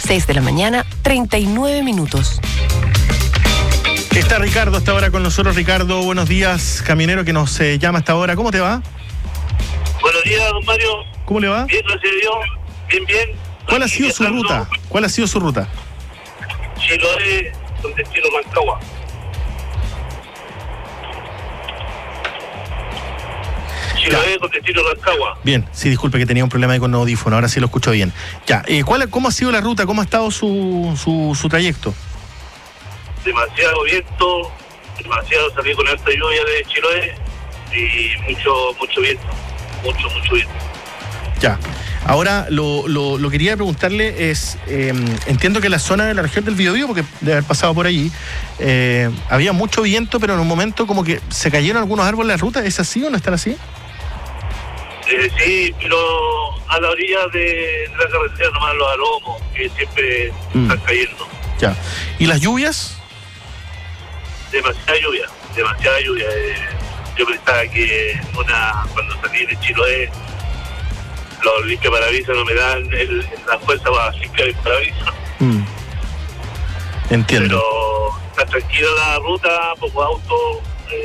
6 de la mañana, 39 minutos. Está Ricardo hasta ahora con nosotros. Ricardo, buenos días, camionero que nos llama hasta ahora. ¿Cómo te va? Buenos días, don Mario. ¿Cómo le va? Bien, gracias a Dios. Bien. ¿Cuál ha sido su ruta? Chiloé, con destino Rancagua. Chiloé, con destino Rancagua. Bien, sí, disculpe que tenía un problema ahí con el audífono, ahora sí lo escucho bien. Ya, ¿cómo ha sido la ruta? ¿Cómo ha estado su trayecto? Demasiado viento, salí con alta lluvia de Chiloé y mucho viento, mucho viento. Ya, ahora lo quería preguntarle es, entiendo que la zona de la región del Biobío, porque de haber pasado por allí, había mucho viento, pero en un momento como que se cayeron algunos árboles en la ruta. ¿Es así o no están así? Sí, pero a la orilla de la carretera nomás los aromos, que siempre están cayendo. Ya, ¿y las lluvias? Demasiada lluvia. Yo pensaba que cuando salí de Chiloé, los limpiaparabrisas no me dan la fuerza para limpiar el parabrisas. Entiendo. Pero está tranquila la ruta, pocos autos,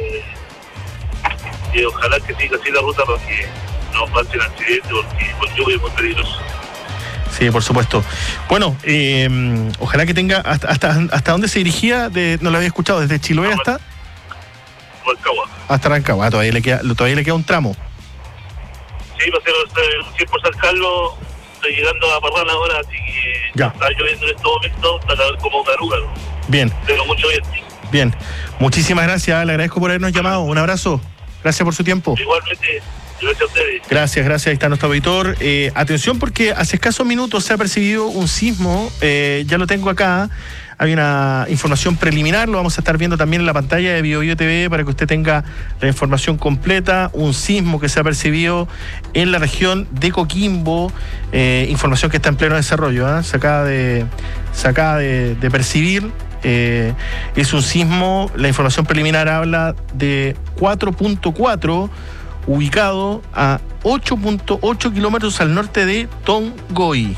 y ojalá que siga así la ruta para que no pasen accidentes, porque con lluvia es muy peligroso. Sí, por supuesto. Bueno, ojalá que tenga... ¿Hasta dónde se dirigía? No lo había escuchado, ¿desde Chiloé hasta...? Rancagua. Hasta Rancagua, todavía le queda un tramo. Sí, estoy por San Carlos, estoy llegando a Parrana ahora, así que ya. Está lloviendo en estos momentos, está como taruga, ¿no? Bien. Pero mucho viento. Bien, muchísimas gracias, le agradezco por habernos llamado, un abrazo, gracias por su tiempo. Igualmente. Gracias a ustedes. Gracias, ahí está nuestro auditor. Atención porque hace escasos minutos se ha percibido un sismo, ya lo tengo acá, hay una información preliminar, lo vamos a estar viendo también en la pantalla de Biobío TV para que usted tenga la información completa, un sismo que se ha percibido en la región de Coquimbo, información que está en pleno desarrollo, se acaba de percibir. Es un sismo, la información preliminar habla de 4.4, ubicado a 8.8 kilómetros al norte de Tongoy.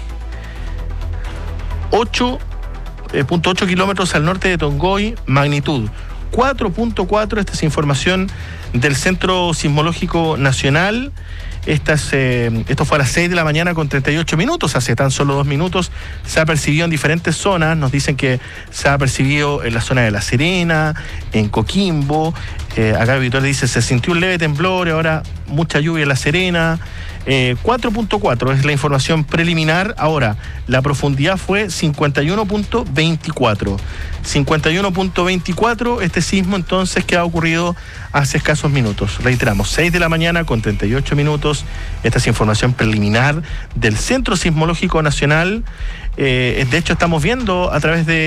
8.8 kilómetros al norte de Tongoy, magnitud 4.4. Esta es información del Centro Sismológico Nacional. Esto fue a las 6 de la mañana con 38 minutos, hace tan solo 2 minutos. Se ha percibido en diferentes zonas, nos dicen que se ha percibido en la zona de La Serena, en Coquimbo. Acá el auditor dice, se sintió un leve temblor, ahora mucha lluvia en La Serena. 4.4 es la información preliminar. Ahora, la profundidad fue 51.24. 51.24, este sismo entonces que ha ocurrido hace escasos minutos. Reiteramos, 6 de la mañana con 38 minutos. Esta es información preliminar del Centro Sismológico Nacional. De hecho, estamos viendo a través de